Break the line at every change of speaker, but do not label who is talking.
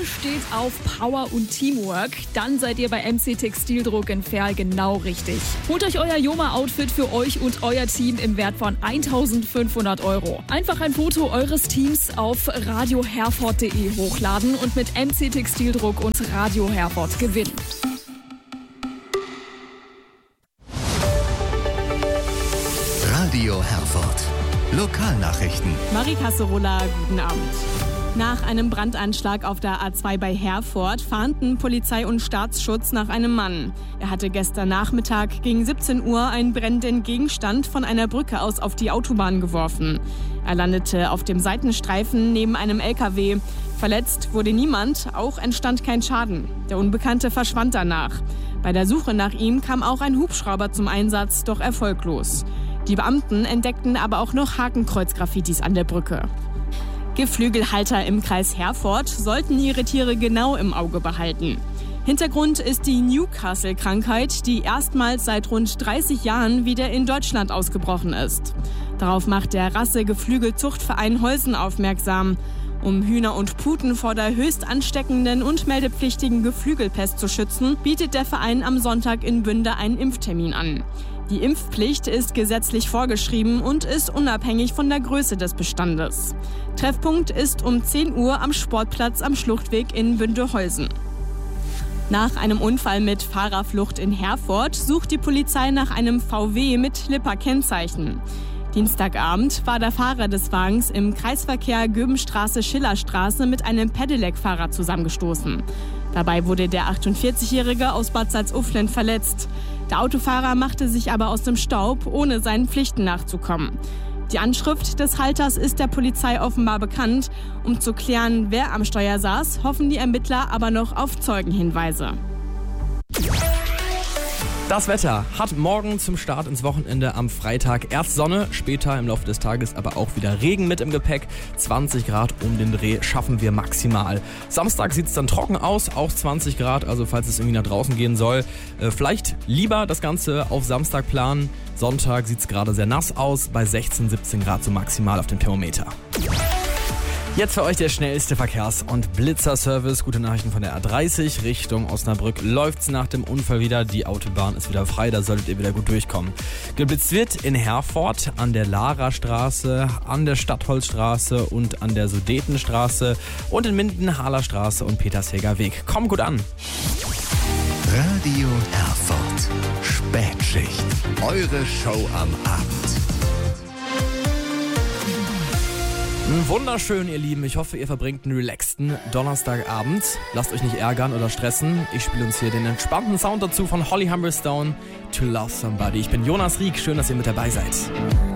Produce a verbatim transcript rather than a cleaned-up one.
steht auf Power und Teamwork, dann seid ihr bei M C Textildruck in Verl genau richtig. Holt euch euer Joma-Outfit für euch und euer Team im Wert von eintausendfünfhundert Euro. Einfach ein Foto eures Teams auf radio herford punkt de hochladen und mit M C Textildruck und Radio Herford gewinnen.
Radio Herford. Lokalnachrichten.
Marie Kasserola, guten Abend. Nach einem Brandanschlag auf der A zwei bei Herford fahnden Polizei und Staatsschutz nach einem Mann. Er hatte gestern Nachmittag gegen siebzehn Uhr einen brennenden Gegenstand von einer Brücke aus auf die Autobahn geworfen. Er landete auf dem Seitenstreifen neben einem L K W. Verletzt wurde niemand, auch entstand kein Schaden. Der Unbekannte verschwand danach. Bei der Suche nach ihm kam auch ein Hubschrauber zum Einsatz, doch erfolglos. Die Beamten entdeckten aber auch noch Hakenkreuz-Graffitis an der Brücke. Geflügelhalter im Kreis Herford sollten ihre Tiere genau im Auge behalten. Hintergrund ist die Newcastle-Krankheit, die erstmals seit rund dreißig Jahren wieder in Deutschland ausgebrochen ist. Darauf macht der Rasse-Geflügel-Zuchtverein Holsen aufmerksam. Um Hühner und Puten vor der höchst ansteckenden und meldepflichtigen Geflügelpest zu schützen, bietet der Verein am Sonntag in Bünde einen Impftermin an. Die Impfpflicht ist gesetzlich vorgeschrieben und ist unabhängig von der Größe des Bestandes. Treffpunkt ist um zehn Uhr am Sportplatz am Schluchtweg in Bünde-Holsen. Nach einem Unfall mit Fahrerflucht in Herford sucht die Polizei nach einem V W mit Lipper-Kennzeichen. Dienstagabend war der Fahrer des Wagens im Kreisverkehr Göbenstraße-Schillerstraße mit einem Pedelec-Fahrer zusammengestoßen. Dabei wurde der achtundvierzigjährige aus Bad Salzuflen verletzt. Der Autofahrer machte sich aber aus dem Staub, ohne seinen Pflichten nachzukommen. Die Anschrift des Halters ist der Polizei offenbar bekannt. Um zu klären, wer am Steuer saß, hoffen die Ermittler aber noch auf Zeugenhinweise.
Das Wetter hat morgen zum Start ins Wochenende am Freitag erst Sonne, später im Laufe des Tages aber auch wieder Regen mit im Gepäck. zwanzig Grad um den Dreh schaffen wir maximal. Samstag sieht es dann trocken aus, auch zwanzig Grad, also falls es irgendwie nach draußen gehen soll, äh, vielleicht lieber das Ganze auf Samstag planen. Sonntag sieht es gerade sehr nass aus, bei sechzehn, siebzehn Grad so maximal auf dem Thermometer. Jetzt für euch der schnellste Verkehrs- und Blitzerservice. Gute Nachrichten von der A dreißig Richtung Osnabrück. Läuft's nach dem Unfall wieder. Die Autobahn ist wieder frei, da solltet ihr wieder gut durchkommen. Geblitzt wird in Herford an der Larastraße, an der Stadtholzstraße und an der Sudetenstraße und in Minden, Halerstraße und Petershäger Weg. Kommt gut an.
Radio Herford. Spätschicht. Eure Show am Abend.
Wunderschön, ihr Lieben. Ich hoffe, ihr verbringt einen relaxten Donnerstagabend. Lasst euch nicht ärgern oder stressen. Ich spiele uns hier den entspannten Sound dazu von Holly Humberstone, To Love Somebody. Ich bin Jonas Rieck. Schön, dass ihr mit dabei seid.